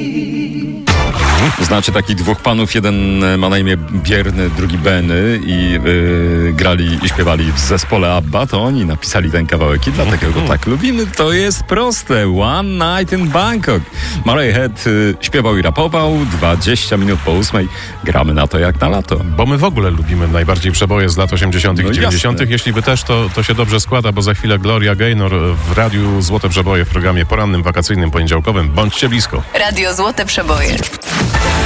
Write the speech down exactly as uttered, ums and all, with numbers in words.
Znacie takich dwóch panów, jeden ma na imię Bierny, drugi Benny i yy, grali i śpiewali w zespole ABBA, to oni napisali ten kawałek i dlatego go tak lubimy. To jest proste. One Night in Bangkok. Murray Head yy, śpiewał i rapował. dwadzieścia minut po ósmej. Gramy na to jak na lato. Bo my w ogóle lubimy najbardziej przeboje z lat osiemdziesiątych No i dziewięćdziesiątych. jasne. Jeśli wy też, to, to się dobrze składa, bo za chwilę Gloria Gaynor w Radiu Złote Przeboje w programie porannym, wakacyjnym, poniedziałkowym. Bądźcie blisko. Radio Złote Przeboje.